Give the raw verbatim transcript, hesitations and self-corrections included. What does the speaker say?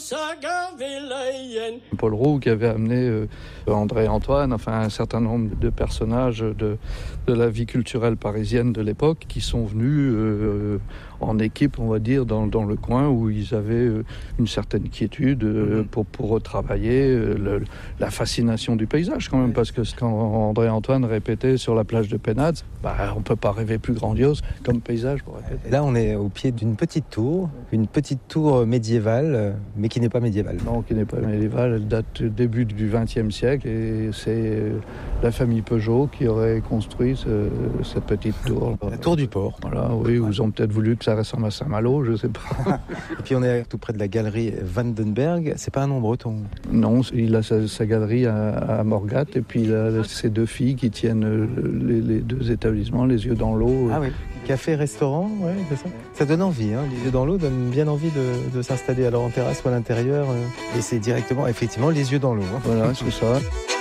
Paul Roux qui avait amené euh, André Antoine, enfin un certain nombre de personnages de, de la vie culturelle parisienne de l'époque qui sont venus euh, en équipe, on va dire, dans, dans le coin où ils avaient euh, une certaine quiétude euh, pour, pour retravailler euh, le, la fascination du paysage quand même, parce que quand André Antoine répétait sur la plage de Pénaz, bah, on ne peut pas rêver plus grandiose comme paysage pour répéter. Et là, on est au pied d'une petite tour, une petite tour médiévale, mais qui n'est pas médiévale. Non, qui n'est pas médiévale, elle date du début du vingtième siècle et c'est la famille Peugeot qui aurait construit ce, cette petite tour. La tour du port. Voilà, oui, ouais. Ils ont peut-être voulu que ça ressemble à Saint-Malo, je ne sais pas. Et puis on est tout près de la galerie Vandenberg, c'est pas un nom breton? Non, il a sa, sa galerie à, à Morgat et puis il a ses deux filles qui tiennent les, les deux établissements, les yeux dans l'eau. Ah oui, café-restaurant, ouais, c'est ça. Ça donne envie, hein. Les yeux dans l'eau donnent bien envie de, de s'installer alors en terrasse ou à l'intérieur. Euh, et c'est directement, effectivement, les yeux dans l'eau. Hein. Voilà, c'est ça.